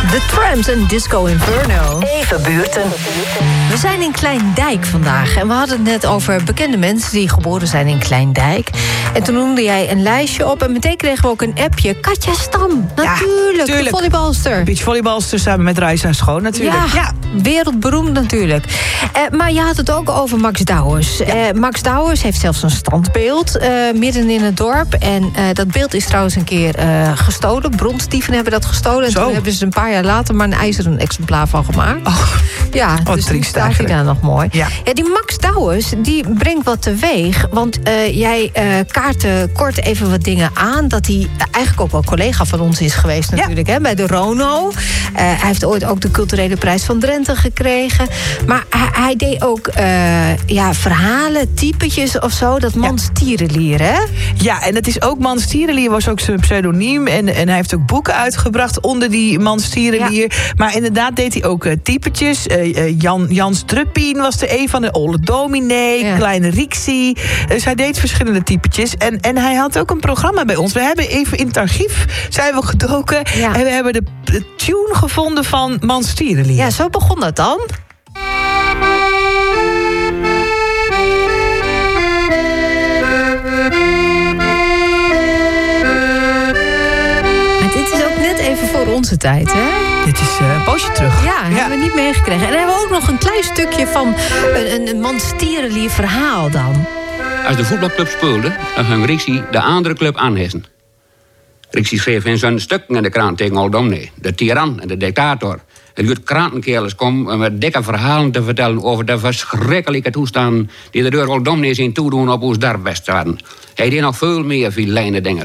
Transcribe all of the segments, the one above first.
The Tramps en Disco Inferno. Even buurten. We zijn in Kleindijk vandaag. En we hadden het net over bekende mensen die geboren zijn in Kleindijk. En toen noemde jij een lijstje op. En meteen kregen we ook een appje. Katja Stam, natuurlijk. Ja, de volleybalster. Beachvolleybalster samen met Raisa Schoon natuurlijk. Ja, wereldberoemd natuurlijk. Maar je had het ook over Max Douwers. Ja. Max Douwers heeft zelfs een standbeeld midden in het dorp. En dat beeld is trouwens een keer gestolen. Bronsdieven hebben dat gestolen. En toen hebben ze een paar jaar later maar een ijzeren exemplaar van gemaakt. Ja, dus die staat hier dan nog mooi. Ja, die Max Douwers, die brengt wat teweeg. Want jij kaartte kort even wat dingen aan. Dat hij eigenlijk ook wel collega van ons is geweest natuurlijk. Hè, bij de Rono. Hij heeft ooit ook de culturele prijs van Drenthe gekregen. Maar hij deed ook verhalen, typetjes of zo. Dat Mans Tierenlier, hè? Ja, en het is ook Mans Tierenlier was ook zijn pseudoniem. En hij heeft ook boeken uitgebracht onder die Mans Tierenlier. Ja. Maar inderdaad deed hij ook typetjes. Jans Druppien was er een van de Olle Dominee. Ja. Kleine Rixie. Dus hij deed verschillende typetjes. En hij had ook een programma bij ons. We hebben even in het archief zijn we gedoken. Ja. En we hebben de tune gevonden van Mans Tierenlier. Ja, zo begon dat dan. Maar dit is ook net even voor onze tijd, hè? Dit is een poosje terug. Ja, hebben we niet meegekregen. En dan hebben we ook nog een klein stukje van een Mans Tierenlier verhaal dan. Als de voetbalclub speelde, dan ging Rixie de andere club aanhissen. Rixie schreef in zijn stukken in de krant tegen Olddomnee. De tiran en de dictator. Er liet krantenkerels komen met dikke verhalen te vertellen over de verschrikkelijke toestanden die er door Olddomnee zien toedoen op ons dorpwestwaarden. Hij deed nog veel meer vilijne dingen.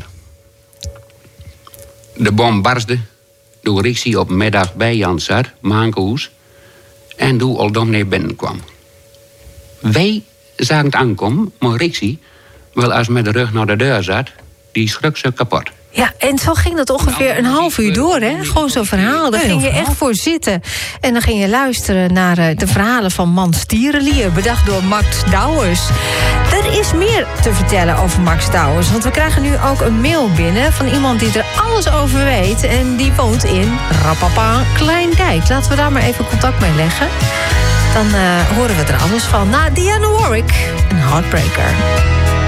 De bom barstte toen Rixie op middag bij Jan zat, Maankoes, en toen Olddomnee binnenkwam. Wij zagen het aankomen, maar Rixie, wel als met de rug naar de deur zat, die schrok ze kapot. Ja, en zo ging dat ongeveer een half uur door, hè? Gewoon zo'n verhaal. Daar ging je echt voor zitten. En dan ging je luisteren naar de verhalen van Mans Tierenlier, bedacht door Max Douwers. Er is meer te vertellen over Max Douwers. Want we krijgen nu ook een mail binnen van iemand die er alles over weet. En die woont in Rapapa Kleindijk. Laten we daar maar even contact mee leggen. Dan horen we er alles van. Na Diana Warwick, een Heartbreaker.